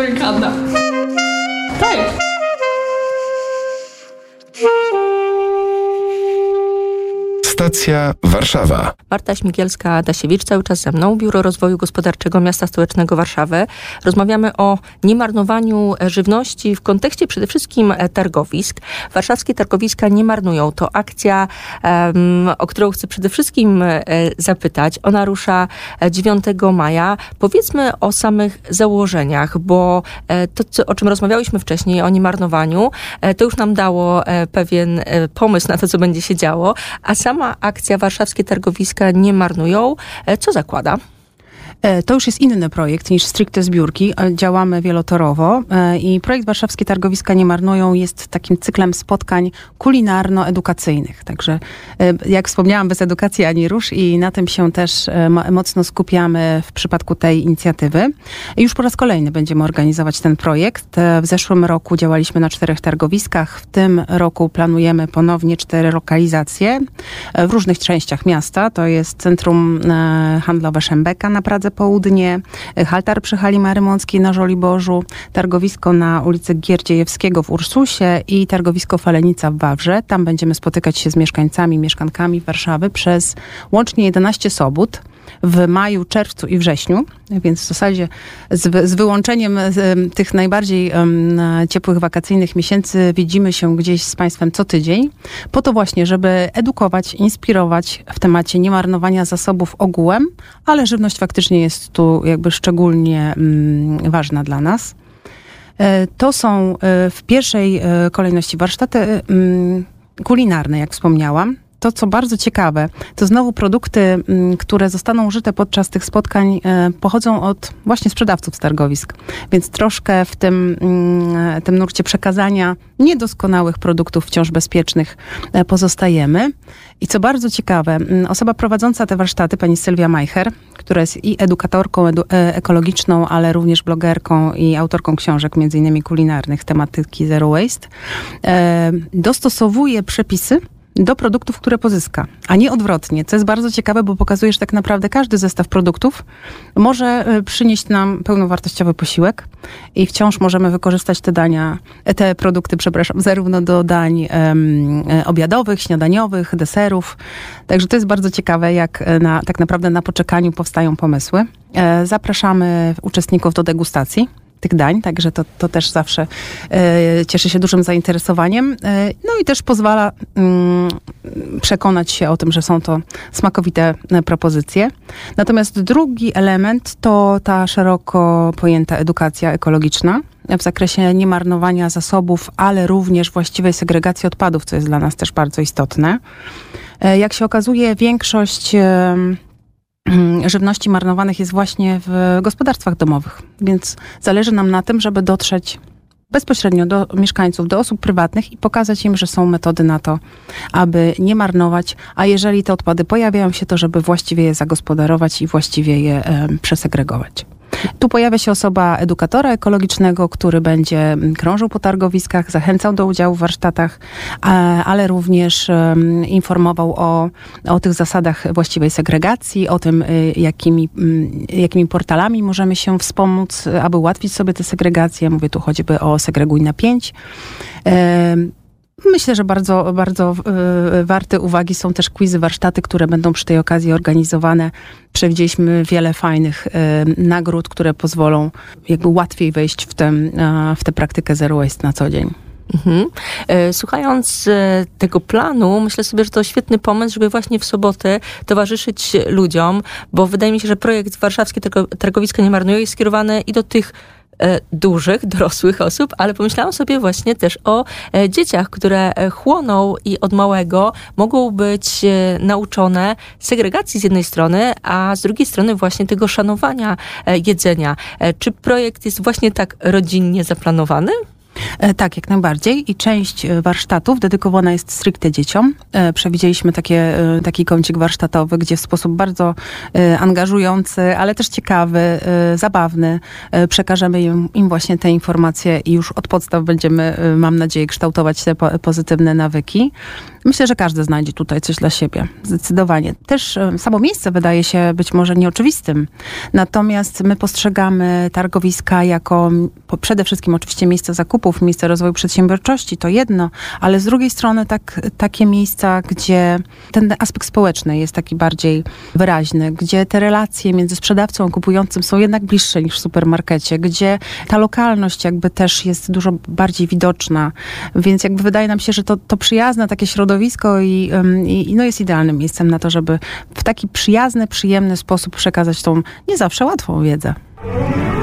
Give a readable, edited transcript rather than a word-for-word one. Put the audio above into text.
Amerykana. Tak. Stacja Warszawa. Marta Śmigielska-Dasiewicz, cały czas ze mną, Biuro Rozwoju Gospodarczego Miasta Stołecznego Warszawy. Rozmawiamy o niemarnowaniu żywności w kontekście przede wszystkim targowisk. Warszawskie targowiska nie marnują. To akcja, o którą chcę przede wszystkim zapytać. Ona rusza 9 maja. Powiedzmy o samych założeniach, bo to, o czym rozmawiałyśmy wcześniej, o niemarnowaniu, to już nam dało pewien pomysł na to, co będzie się działo, a sama akcja Warszawskie Targowiska nie marnują. Co zakłada? To już jest inny projekt niż stricte zbiórki. Działamy wielotorowo i projekt Warszawskie Targowiska nie marnują jest takim cyklem spotkań kulinarno-edukacyjnych. Także jak wspomniałam, bez edukacji ani rusz i na tym się też mocno skupiamy w przypadku tej inicjatywy. I już po raz kolejny będziemy organizować ten projekt. W zeszłym roku działaliśmy na 4 targowiskach. W tym roku planujemy ponownie 4 lokalizacje w różnych częściach miasta. To jest Centrum Handlowe Szembeka na Pradze Południe, Haltar przy hali Marymąckiej na Żoliborzu, targowisko na ulicy Gierdziejewskiego w Ursusie i targowisko Falenica w Wawrze. Tam będziemy spotykać się z mieszkańcami, mieszkankami Warszawy przez łącznie 11 sobót w maju, czerwcu i wrześniu, więc w zasadzie z wyłączeniem tych najbardziej ciepłych wakacyjnych miesięcy widzimy się gdzieś z Państwem co tydzień, po to właśnie, żeby edukować, inspirować w temacie niemarnowania zasobów ogółem, ale żywność faktycznie jest tu jakby szczególnie ważna dla nas. To są w pierwszej kolejności warsztaty kulinarne, jak wspomniałam. To, co bardzo ciekawe, to znowu produkty, które zostaną użyte podczas tych spotkań, pochodzą od właśnie sprzedawców z targowisk. Więc troszkę w tym nurcie przekazania niedoskonałych produktów wciąż bezpiecznych pozostajemy. I co bardzo ciekawe, osoba prowadząca te warsztaty, pani Sylwia Majcher, która jest i edukatorką ekologiczną, ale również blogerką i autorką książek, między innymi kulinarnych, tematyki Zero Waste, dostosowuje przepisy do produktów, które pozyska, a nie odwrotnie. Co jest bardzo ciekawe, bo pokazuje, że tak naprawdę każdy zestaw produktów może przynieść nam pełnowartościowy posiłek i wciąż możemy wykorzystać te produkty, zarówno do dań obiadowych, śniadaniowych, deserów. Także to jest bardzo ciekawe, jak tak naprawdę na poczekaniu powstają pomysły. Zapraszamy uczestników do degustacji tych dań, także to też zawsze cieszy się dużym zainteresowaniem. No i też pozwala przekonać się o tym, że są to smakowite propozycje. Natomiast drugi element to ta szeroko pojęta edukacja ekologiczna w zakresie niemarnowania zasobów, ale również właściwej segregacji odpadów, co jest dla nas też bardzo istotne. Jak się okazuje, większość żywności marnowanych jest właśnie w gospodarstwach domowych, więc zależy nam na tym, żeby dotrzeć bezpośrednio do mieszkańców, do osób prywatnych i pokazać im, że są metody na to, aby nie marnować, a jeżeli te odpady pojawiają się, to żeby właściwie je zagospodarować i właściwie je przesegregować. Tu pojawia się osoba edukatora ekologicznego, który będzie krążył po targowiskach, zachęcał do udziału w warsztatach, ale również informował o tych zasadach właściwej segregacji, o tym, jakimi portalami możemy się wspomóc, aby ułatwić sobie tę segregację. Mówię tu choćby o Segreguj na 5. Myślę, że bardzo, bardzo warte uwagi są też quizy, warsztaty, które będą przy tej okazji organizowane. Przewidzieliśmy wiele fajnych nagród, które pozwolą jakby łatwiej wejść w tę praktykę Zero Waste na co dzień. Mhm. Słuchając tego planu, myślę sobie, że to świetny pomysł, żeby właśnie w sobotę towarzyszyć ludziom, bo wydaje mi się, że projekt Warszawskie Targowiska nie marnują jest skierowany i do tych dużych, dorosłych osób, ale pomyślałam sobie właśnie też o dzieciach, które chłoną i od małego mogą być nauczone segregacji z jednej strony, a z drugiej strony właśnie tego szanowania jedzenia. Czy projekt jest właśnie tak rodzinnie zaplanowany? Tak, jak najbardziej. I część warsztatów dedykowana jest stricte dzieciom. Przewidzieliśmy taki kącik warsztatowy, gdzie w sposób bardzo angażujący, ale też ciekawy, zabawny przekażemy im właśnie te informacje i już od podstaw będziemy, mam nadzieję, kształtować te pozytywne nawyki. Myślę, że każdy znajdzie tutaj coś dla siebie. Zdecydowanie. Też samo miejsce wydaje się być może nieoczywistym. Natomiast my postrzegamy targowiska jako przede wszystkim oczywiście miejsce zakupów, miejsce rozwoju przedsiębiorczości, to jedno, ale z drugiej strony takie miejsca, gdzie ten aspekt społeczny jest taki bardziej wyraźny, gdzie te relacje między sprzedawcą a kupującym są jednak bliższe niż w supermarkecie, gdzie ta lokalność jakby też jest dużo bardziej widoczna. Więc jakby wydaje nam się, że to przyjazne takie środowisko i jest idealnym miejscem na to, żeby w taki przyjazny, przyjemny sposób przekazać tą nie zawsze łatwą wiedzę.